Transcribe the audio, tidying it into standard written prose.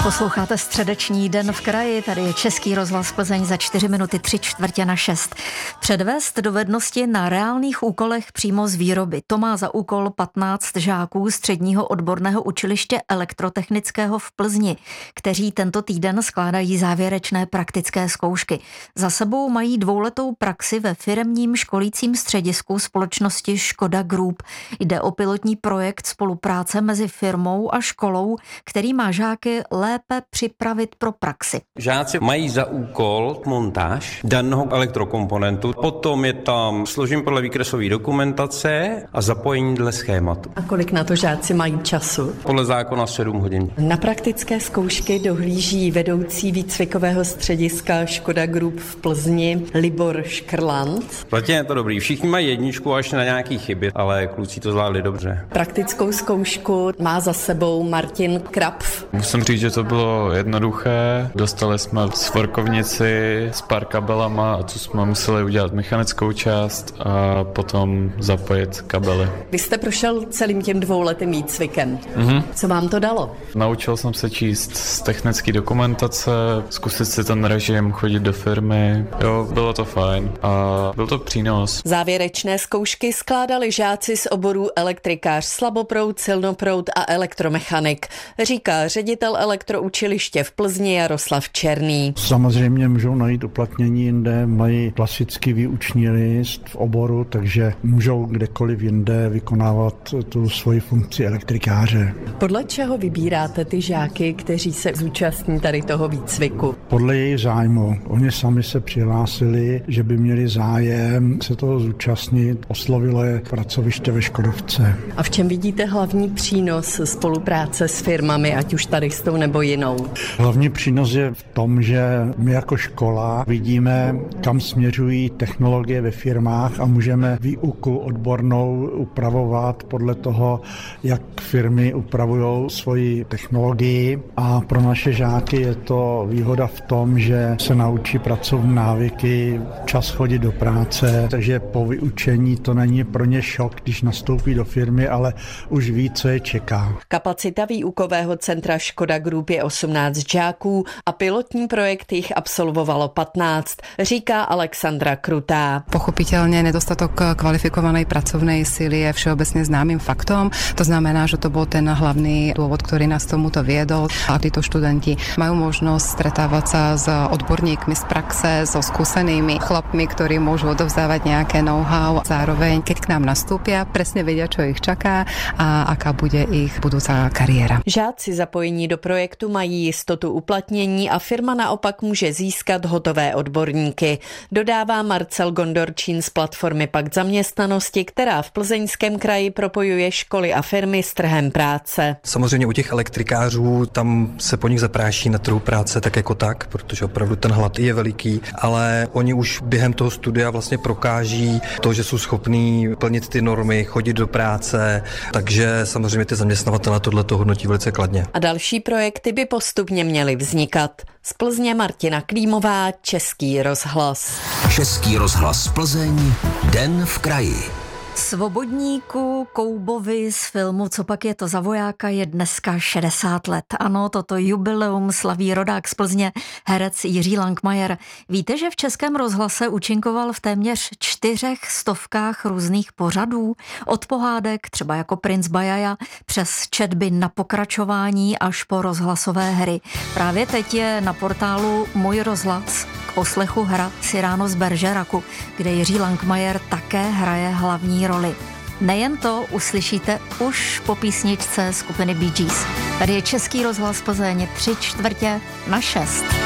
Posloucháte středeční Den v kraji, tady je Český rozhlas Plzeň za 4 minuty 3/4/6. Předvést dovednosti na reálných úkolech přímo z výroby. To má za úkol 15 žáků středního odborného učiliště elektrotechnického v Plzni, kteří tento týden skládají závěrečné praktické zkoušky. Za sebou mají 2letou praxi ve firemním školícím středisku společnosti Škoda Group. Jde o pilotní projekt spolupráce mezi firmou a školou, který má žáky lépe připravit pro praxi. Žáci mají za úkol montáž daného elektrokomponentu, potom je tam složení podle výkresové dokumentace a zapojení dle schématu. A kolik na to žáci mají času? Podle zákona 7 hodin. Na praktické zkoušky dohlíží vedoucí výcvikového střediska Škoda Group v Plzni Libor Škrlant. Zatím je to dobrý. Všichni mají 1 až na nějaký chyby, ale kluci to zvládli dobře. Praktickou zkoušku má za sebou Martin Krapf. Musím říct, že to bylo jednoduché. Dostali jsme svorkovnici s pár kabelama, co jsme museli udělat mechanickou část a potom zapojit kabely. Vy jste prošel celým tím 2letým výcvikem. Co vám to dalo? Naučil jsem se číst z technické dokumentace, zkusit si ten režim, chodit do firmy. Jo, bylo to fajn a byl to přínos. Závěrečné zkoušky skládali žáci z oborů elektrikář, slaboproud, silnoproud a elektromechanik, říká ředitel elektroučiliště v Plzni Jaroslav Černý. Samozřejmě můžou najít uplatnění jinde, mají klasický výuční list v oboru, takže můžou kdekoliv jinde vykonávat tu svoji funkci elektrikáře. Podle čeho vybíráte ty žáky, kteří se zúčastní tady toho výcviku? Podle jejich zájmu. Oni sami se přihlásili, že by měli zájem se toho zúčastnit. Oslovilo je pracoviště ve Škodovce. A v čem vidíte hlavní přínos spolupráce s firmami, ať už tady s tou nebo jinou? Hlavní přínos je v tom, že my jako škola vidíme, kam směřují technologie ve firmách a můžeme výuku odbornou upravovat podle toho, jak firmy upravují svoji technologii. A pro naše žáky je to výhoda v tom, že se naučí pracovní návyky, čas chodit do práce, takže po vyučení to není pro ně šok, když nastoupí do firmy, ale už ví, co je čeká. Kapacita výukového centra Škoda Group je 18 žáků a pilotní projekt jich absolvovalo 15, říká Alexandra Krutá. Pochopiteľne nedostatok kvalifikovanej pracovnej síly je všeobecne známym faktom. To znamená, že to bol ten hlavný dôvod, ktorý nás tomuto viedol. A títo študenti majú možnosť stretávať sa s odborníkmi z praxe, so skúsenými chlapmi, ktorí môžu odovzdávať nejaké know-how. Zároveň, keď k nám nastúpia, presne vedia, čo ich čaká a aká bude ich budúca kariéra. Žáci zapojení do projektu mají jistotu uplatnění a firma naopak může získat hotové odborníky. Dodává Marcel Gondorčín z platformy Pakt zaměstnanosti, která v Plzeňském kraji propojuje školy a firmy s trhem práce. Samozřejmě u těch elektrikářů tam se po nich zapráší na trhu práce tak jako tak, protože opravdu ten hlad je veliký, ale oni už během toho studia vlastně prokáží to, že jsou schopní plnit ty normy, chodit do práce, takže samozřejmě ty zaměstnavatelé tohleto hodnotí velice kladně. A další projekty by postupně měly vznikat. Z Plzně Martina Klímová, Český rozhlas. Český rozhlas Plzeň, Den v kraji. Svobodníku Koubovi z filmu Copak je to za vojáka je dneska 60 let. Ano, toto jubileum slaví rodák z Plzně, herec Jiří Langmajer. Víte, že v Českém rozhlase účinkoval v téměř 400 různých pořadů? Od pohádek, třeba jako Princ Bajaja, přes četby na pokračování až po rozhlasové hry. Právě teď je na portálu Můj rozhlas k poslechu hra Cyrano z Bergeracu, kde Jiří Langmajer také hraje hlavní roli. Nejen to uslyšíte už po písničce skupiny Bee Gees. Tady je Český rozhlas Plzeň 3/4/6.